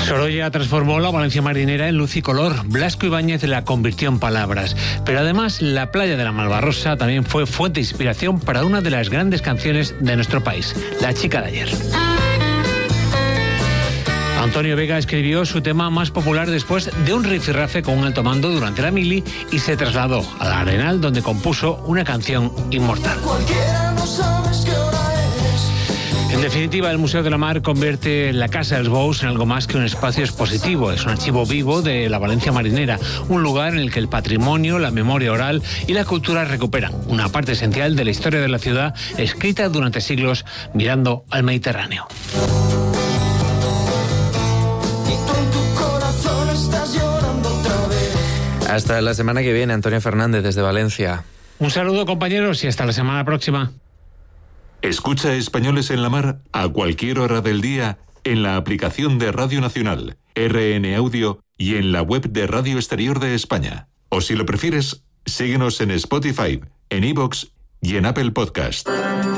Sorolla transformó la Valencia marinera en luz y color. Blasco Ibáñez la convirtió en palabras. Pero además, la playa de la Malvarrosa también fue fuente de inspiración para una de las grandes canciones de nuestro país, La chica de ayer. Antonio Vega escribió su tema más popular después de un rifirrafe con un alto mando durante la mili y se trasladó al Arenal, donde compuso una canción inmortal. En definitiva, el Museo de la Mar convierte la Casa dels Bous en algo más que un espacio expositivo. Es un archivo vivo de la Valencia marinera, un lugar en el que el patrimonio, la memoria oral y la cultura recuperan una parte esencial de la historia de la ciudad, escrita durante siglos mirando al Mediterráneo. Hasta la semana que viene, Antonio Fernández desde Valencia. Un saludo, compañeros, y hasta la semana próxima. Escucha Españoles en la Mar a cualquier hora del día en la aplicación de Radio Nacional, RN Audio y en la web de Radio Exterior de España. O si lo prefieres, síguenos en Spotify, en iVoox y en Apple Podcast.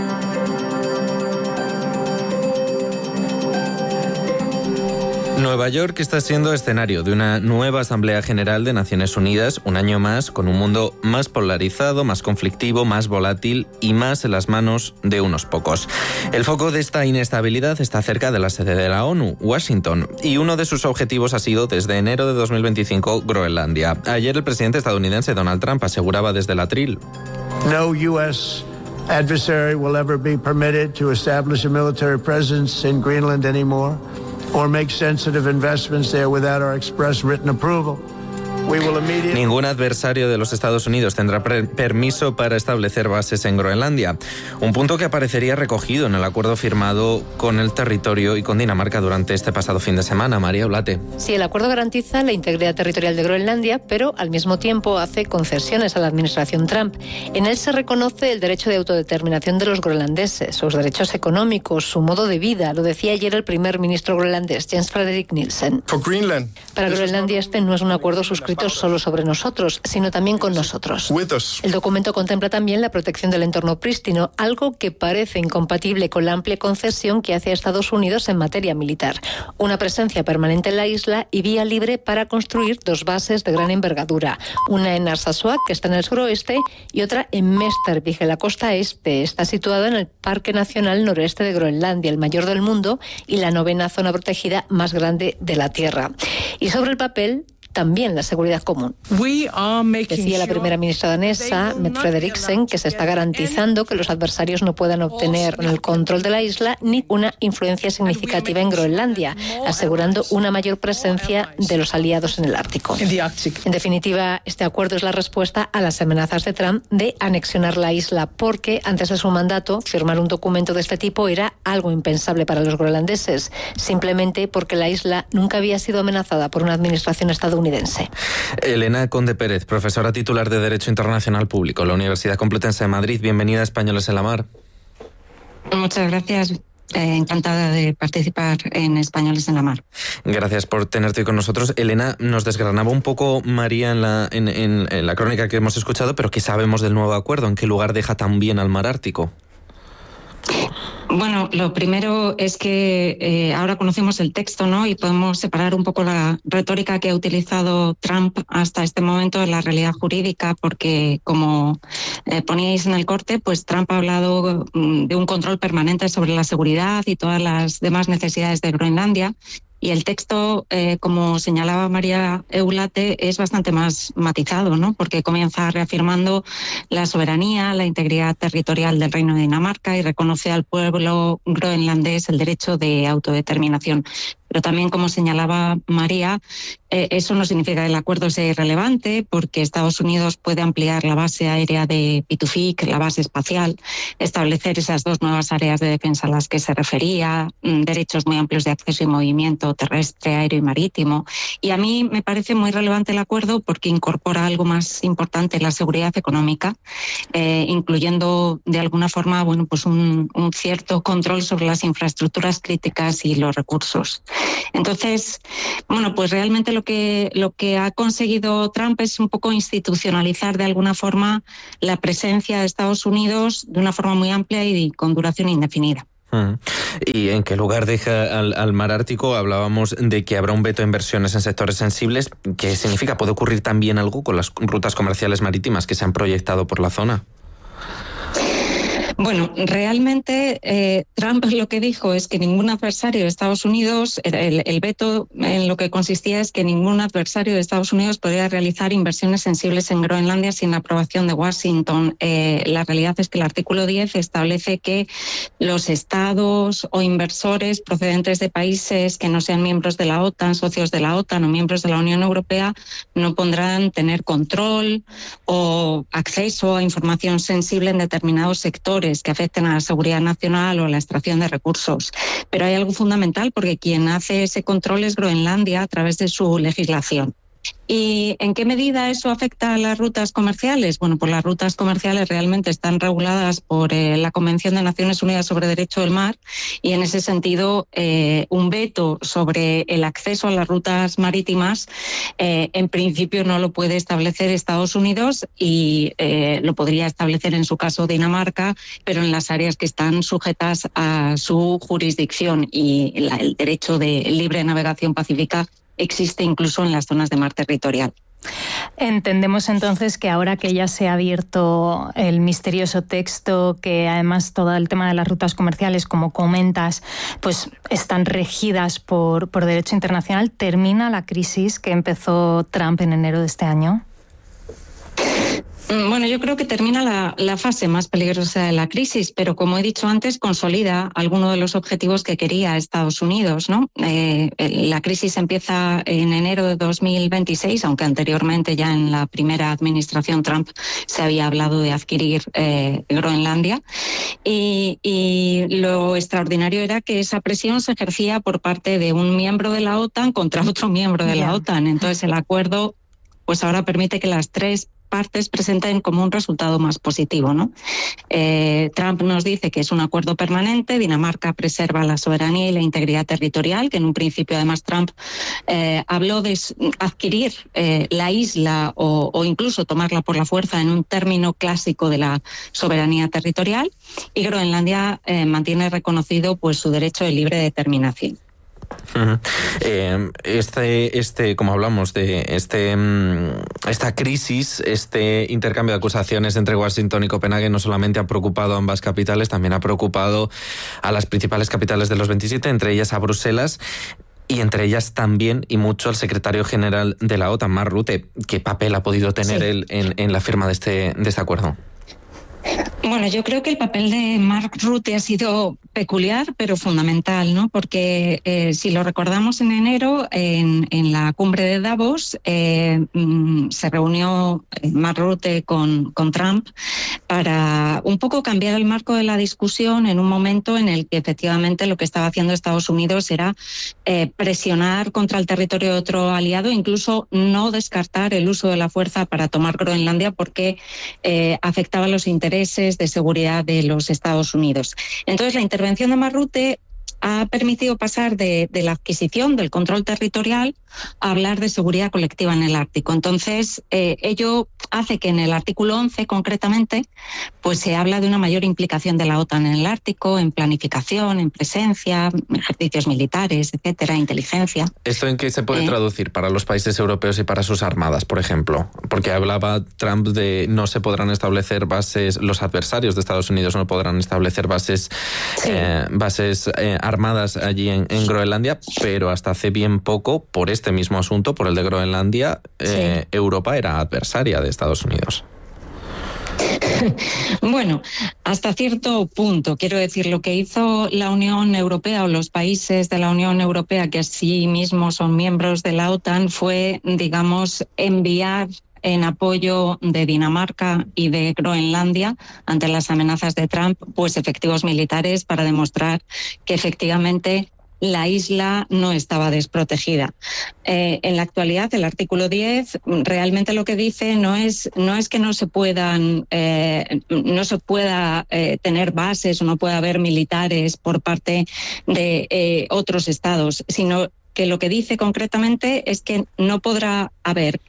Nueva York está siendo escenario de una nueva Asamblea General de Naciones Unidas, un año más, con un mundo más polarizado, más conflictivo, más volátil y más en las manos de unos pocos. El foco de esta inestabilidad está cerca de la sede de la ONU, Washington, y uno de sus objetivos ha sido, desde enero de 2025, Groenlandia. Ayer el presidente estadounidense Donald Trump aseguraba desde el atril: No U.S. adversary will ever be permitted to establish a military presence in Greenland anymore, or make sensitive investments there without our express written approval. Ningún adversario de los Estados Unidos tendrá permiso para establecer bases en Groenlandia. Un punto que aparecería recogido en el acuerdo firmado con el territorio y con Dinamarca durante este pasado fin de semana. María Olate. Sí, el acuerdo garantiza la integridad territorial de Groenlandia, pero al mismo tiempo hace concesiones a la administración Trump. En él se reconoce el derecho de autodeterminación de los groenlandeses, sus derechos económicos, su modo de vida. Lo decía ayer el primer ministro groenlandés, Jens Frederik Nielsen. Para Groenlandia este no es un acuerdo suscrito solo sobre nosotros, sino también con nosotros. El documento contempla también la protección del entorno prístino, algo que parece incompatible con la amplia concesión que hace Estados Unidos en materia militar. Una presencia permanente en la isla y vía libre para construir dos bases de gran envergadura. Una en Narsarsuaq, que está en el suroeste, y otra en Mestervik, en la costa este. Está situada en el Parque Nacional Noroeste de Groenlandia, el mayor del mundo y la 9ª zona protegida más grande de la Tierra. Y sobre el papel, también la seguridad común. Decía la primera ministra danesa, Mette Frederiksen, que se está garantizando que los adversarios no puedan obtener el control de la isla ni una influencia significativa en Groenlandia, asegurando una mayor presencia de los aliados en el Ártico. En definitiva, este acuerdo es la respuesta a las amenazas de Trump de anexionar la isla, porque antes de su mandato, firmar un documento de este tipo era algo impensable para los groenlandeses, simplemente porque la isla nunca había sido amenazada por una administración estadounidense. Elena Conde Pérez, profesora titular de Derecho Internacional Público en la Universidad Complutense de Madrid. Bienvenida a Españoles en la Mar. Muchas gracias. Encantada de participar en Españoles en la Mar. Gracias por tenerte hoy con nosotros. Elena, nos desgranaba un poco María en la crónica que hemos escuchado, pero ¿qué sabemos del nuevo acuerdo? ¿En qué lugar deja tan bien al mar Ártico? Bueno, lo primero es que ahora conocemos el texto, ¿no? Y podemos separar un poco la retórica que ha utilizado Trump hasta este momento de la realidad jurídica, porque como poníais en el corte, pues Trump ha hablado de un control permanente sobre la seguridad y todas las demás necesidades de Groenlandia. Y el texto, como señalaba María Eulate, es bastante más matizado, ¿no? Porque comienza reafirmando la soberanía, la integridad territorial del Reino de Dinamarca y reconoce al pueblo groenlandés el derecho de autodeterminación. Pero también, como señalaba María, eso no significa que el acuerdo sea irrelevante, porque Estados Unidos puede ampliar la base aérea de Pitufik, la base espacial, establecer esas dos nuevas áreas de defensa a las que se refería, derechos muy amplios de acceso y movimiento terrestre, aéreo y marítimo. Y a mí me parece muy relevante el acuerdo porque incorpora algo más importante, la seguridad económica, incluyendo de alguna forma, bueno, pues un cierto control sobre las infraestructuras críticas y los recursos. Entonces, bueno, pues realmente lo que ha conseguido Trump es un poco institucionalizar de alguna forma la presencia de Estados Unidos de una forma muy amplia y con duración indefinida. ¿Y en qué lugar deja al mar Ártico? Hablábamos de que habrá un veto a inversiones en sectores sensibles. ¿Qué significa? ¿Puede ocurrir también algo con las rutas comerciales marítimas que se han proyectado por la zona? Bueno, realmente Trump lo que dijo es que ningún adversario de Estados Unidos, el veto en lo que consistía es que ningún adversario de Estados Unidos podría realizar inversiones sensibles en Groenlandia sin la aprobación de Washington. La realidad es que el artículo 10 establece que los estados o inversores procedentes de países que no sean miembros de la OTAN, socios de la OTAN o miembros de la Unión Europea no podrán tener control o acceso a información sensible en determinados sectores que afecten a la seguridad nacional o a la extracción de recursos. Pero hay algo fundamental, porque quien hace ese control es Groenlandia a través de su legislación. ¿Y en qué medida eso afecta a las rutas comerciales? Bueno, pues las rutas comerciales realmente están reguladas por la Convención de Naciones Unidas sobre Derecho del Mar, y en ese sentido un veto sobre el acceso a las rutas marítimas en principio no lo puede establecer Estados Unidos, y lo podría establecer en su caso Dinamarca, pero en las áreas que están sujetas a su jurisdicción, y el derecho de libre navegación pacífica existe incluso en las zonas de mar territorial. Entendemos entonces que ahora que ya se ha abierto el misterioso texto, que además todo el tema de las rutas comerciales, como comentas, pues están regidas por derecho internacional, ¿termina la crisis que empezó Trump en enero de este año? Bueno, yo creo que termina la fase más peligrosa de la crisis, pero como he dicho antes, consolida algunos de los objetivos que quería Estados Unidos, ¿no? La crisis empieza en enero de 2026, aunque anteriormente ya en la primera administración Trump se había hablado de adquirir Groenlandia, y lo extraordinario era que esa presión se ejercía por parte de un miembro de la OTAN contra otro miembro de la OTAN. Entonces el acuerdo pues ahora permite que las tres partes presenten como un resultado más positivo, ¿no? Trump nos dice que es un acuerdo permanente. Dinamarca preserva la soberanía y la integridad territorial, que en un principio además Trump habló de adquirir la isla o incluso tomarla por la fuerza en un término clásico de la soberanía territorial, y Groenlandia mantiene reconocido pues su derecho de libre determinación. Como hablamos de esta crisis, este intercambio de acusaciones entre Washington y Copenhague no solamente ha preocupado a ambas capitales, también ha preocupado a las principales capitales de los 27, entre ellas a Bruselas, y entre ellas también y mucho al secretario general de la OTAN, Mark Rutte. ¿Qué papel ha podido tener él en la firma de este acuerdo? Bueno, yo creo que el papel de Mark Rutte ha sido peculiar, pero fundamental, ¿no? Porque si lo recordamos, en enero, en la cumbre de Davos, se reunió Mark Rutte con Trump para un poco cambiar el marco de la discusión en un momento en el que efectivamente lo que estaba haciendo Estados Unidos era presionar contra el territorio de otro aliado, incluso no descartar el uso de la fuerza para tomar Groenlandia, porque afectaba los intereses de seguridad de los Estados Unidos. Entonces, la intervención de Mark Rutte ha permitido pasar de la adquisición del control territorial a hablar de seguridad colectiva en el Ártico. Entonces, ello hace que en el artículo 11, concretamente, pues se habla de una mayor implicación de la OTAN en el Ártico, en planificación, en presencia, ejercicios militares, etcétera, inteligencia. ¿Esto en qué se puede traducir para los países europeos y para sus armadas, por ejemplo? Porque hablaba Trump de no se podrán establecer bases, los adversarios de Estados Unidos no podrán establecer bases armadas allí en Groenlandia, pero hasta hace bien poco, por este mismo asunto, por el de Groenlandia, Europa era adversaria de Estados Unidos. Bueno, hasta cierto punto. Quiero decir, lo que hizo la Unión Europea o los países de la Unión Europea, que sí mismos son miembros de la OTAN, fue, digamos, enviar en apoyo de Dinamarca y de Groenlandia ante las amenazas de Trump, pues efectivos militares para demostrar que efectivamente la isla no estaba desprotegida. En la actualidad, el artículo 10 realmente lo que dice no es que no se pueda tener bases o no pueda haber militares por parte de otros estados, sino que lo que dice concretamente es que no podrá haber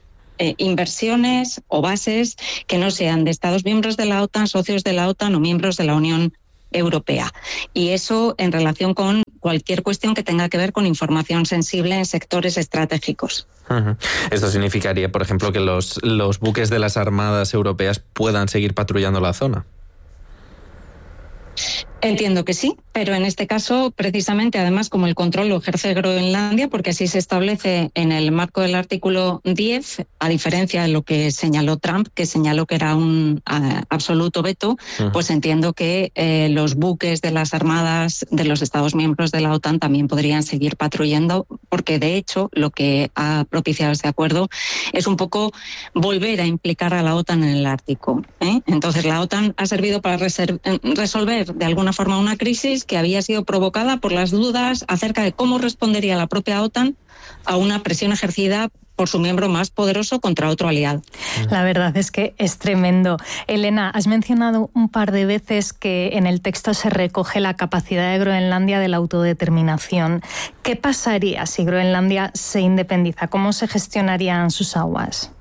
inversiones o bases que no sean de Estados miembros de la OTAN, socios de la OTAN o miembros de la Unión Europea. Y eso en relación con cualquier cuestión que tenga que ver con información sensible en sectores estratégicos. Esto significaría, por ejemplo, que los buques de las armadas europeas puedan seguir patrullando la zona. Entiendo que sí, pero en este caso, precisamente, además, como el control lo ejerce Groenlandia, porque así se establece en el marco del artículo 10, a diferencia de lo que señaló Trump, que señaló que era un absoluto veto, pues entiendo que los buques de las armadas de los Estados miembros de la OTAN también podrían seguir patrullando, porque de hecho lo que ha propiciado este acuerdo es un poco volver a implicar a la OTAN en el Ártico, ¿eh? Entonces la OTAN ha servido para resolver de alguna forma una crisis que había sido provocada por las dudas acerca de cómo respondería la propia OTAN a una presión ejercida por su miembro más poderoso contra otro aliado. La verdad es que es tremendo. Elena, has mencionado un par de veces que en el texto se recoge la capacidad de Groenlandia de la autodeterminación. ¿Qué pasaría si Groenlandia se independiza? ¿Cómo se gestionarían sus aguas?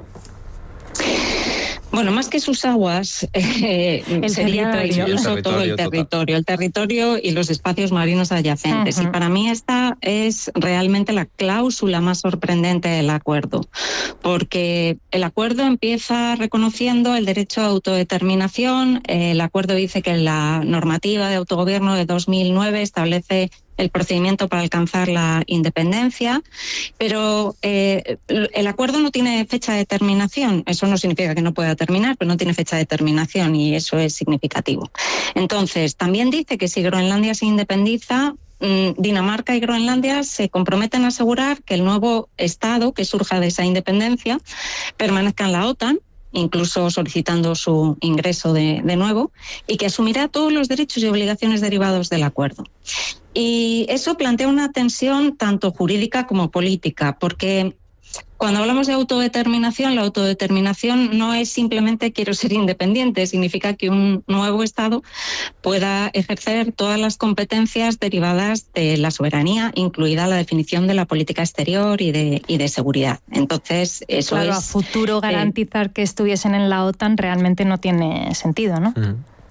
Bueno, más que sus aguas, sería incluso todo el territorio y los espacios marinos adyacentes. Y para mí esta es realmente la cláusula más sorprendente del acuerdo, porque el acuerdo empieza reconociendo el derecho a autodeterminación. El acuerdo dice que la normativa de autogobierno de 2009 establece el procedimiento para alcanzar la independencia, pero el acuerdo no tiene fecha de terminación. Eso no significa que no pueda terminar, pero no tiene fecha de terminación y eso es significativo. Entonces, también dice que si Groenlandia se independiza, Dinamarca y Groenlandia se comprometen a asegurar que el nuevo Estado que surja de esa independencia permanezca en la OTAN, incluso solicitando su ingreso de nuevo, y que asumirá todos los derechos y obligaciones derivados del acuerdo. Y eso plantea una tensión tanto jurídica como política, porque cuando hablamos de autodeterminación, la autodeterminación no es simplemente quiero ser independiente, significa que un nuevo Estado pueda ejercer todas las competencias derivadas de la soberanía, incluida la definición de la política exterior y de seguridad. Entonces, eso claro, es... a futuro garantizar que estuviesen en la OTAN realmente no tiene sentido, ¿no?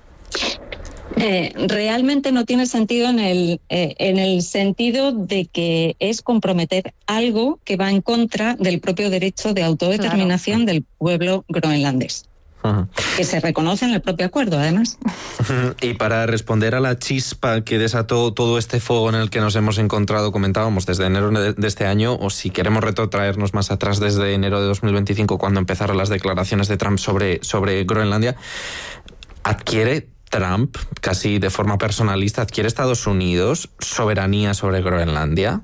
Realmente no tiene sentido en el sentido de que es comprometer algo que va en contra del propio derecho de autodeterminación del pueblo groenlandés, que se reconoce en el propio acuerdo, además. Y para responder a la chispa que desató todo este fuego en el que nos hemos encontrado, comentábamos, desde enero de este año, o si queremos retrotraernos más atrás, desde enero de 2025, cuando empezaron las declaraciones de Trump sobre Groenlandia, adquiere Trump, casi de forma personalista, adquiere Estados Unidos soberanía sobre Groenlandia?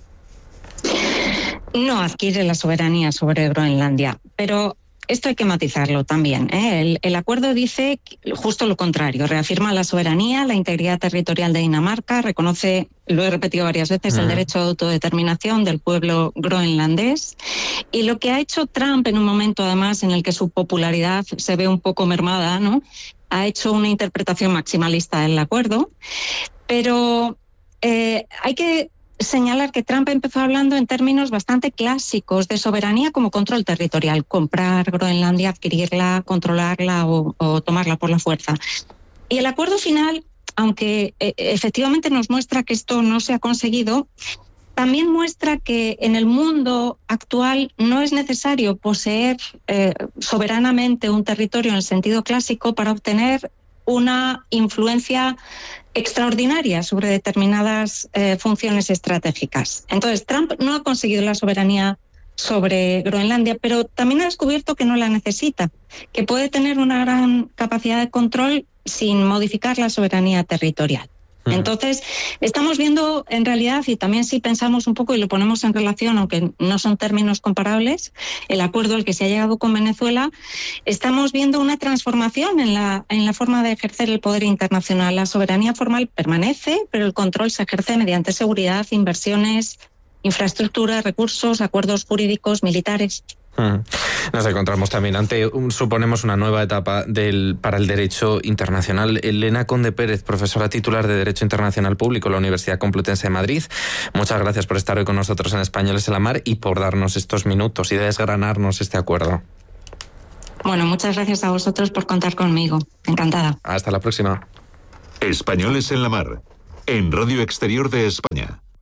No adquiere la soberanía sobre Groenlandia, pero esto hay que matizarlo también, ¿eh? El acuerdo dice justo lo contrario, reafirma la soberanía, la integridad territorial de Dinamarca, reconoce, lo he repetido varias veces, el derecho a autodeterminación del pueblo groenlandés. Y lo que ha hecho Trump en un momento, además, en el que su popularidad se ve un poco mermada, ¿no?, ha hecho una interpretación maximalista del acuerdo, pero hay que señalar que Trump empezó hablando en términos bastante clásicos de soberanía como control territorial, comprar Groenlandia, adquirirla, controlarla o tomarla por la fuerza. Y el acuerdo final, aunque efectivamente nos muestra que esto no se ha conseguido, también muestra que en el mundo actual no es necesario poseer soberanamente un territorio en el sentido clásico para obtener una influencia extraordinaria sobre determinadas funciones estratégicas. Entonces, Trump no ha conseguido la soberanía sobre Groenlandia, pero también ha descubierto que no la necesita, que puede tener una gran capacidad de control sin modificar la soberanía territorial. Entonces, estamos viendo en realidad, y también si pensamos un poco y lo ponemos en relación, aunque no son términos comparables, el acuerdo al que se ha llegado con Venezuela, estamos viendo una transformación en la forma de ejercer el poder internacional. La soberanía formal permanece, pero el control se ejerce mediante seguridad, inversiones, infraestructura, recursos, acuerdos jurídicos, militares. Nos encontramos también ante, suponemos, una nueva etapa para el derecho internacional. Elena Conde Pérez, profesora titular de Derecho Internacional Público en la Universidad Complutense de Madrid, muchas gracias por estar hoy con nosotros en Españoles en la Mar y por darnos estos minutos y desgranarnos este acuerdo. Bueno, muchas gracias a vosotros por contar conmigo. Encantada. Hasta la próxima. Españoles en la Mar, en Radio Exterior de España.